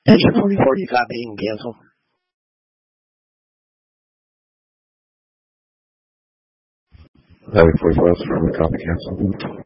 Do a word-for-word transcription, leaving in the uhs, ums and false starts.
Engine forty-four, you copy and cancel. Heavy forty-four, from copy cancel.